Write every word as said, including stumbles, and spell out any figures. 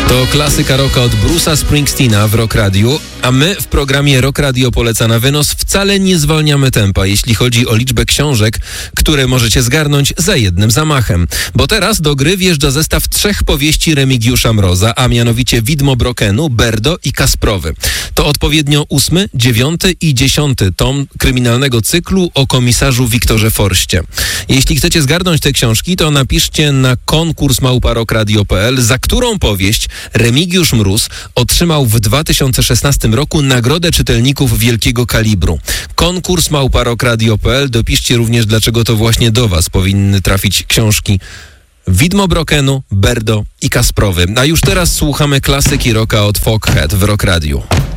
To klasyka rocka od Bruce'a Springsteena w Rock Radio, a my w programie Rock Radio Poleca na wynos wcale nie zwalniamy tempa, jeśli chodzi o liczbę książek, które możecie zgarnąć za jednym zamachem. Bo teraz do gry wjeżdża zestaw trzech powieści Remigiusza Mroza, a mianowicie Widmo Brokenu, Berdo i Kasprowy. To odpowiednio ósmy, dziewiąty i dziesiąty tom kryminalnego cyklu o komisarzu Wiktorze Forście. Jeśli chcecie zgarnąć te książki, to napiszcie na konkurs małpa rock radio kropka p l, za którą powieść Remigiusz Mróz otrzymał w dwa tysiące szesnastym roku Nagrodę Czytelników Wielkiego Kalibru. Konkurs małpa rock radio kropka p l. Dopiszcie również, dlaczego to właśnie do Was powinny trafić książki Widmo Brokenu, Berdo i Kasprowy. A już teraz słuchamy klasyki rocka od Foghat w Rock Radio.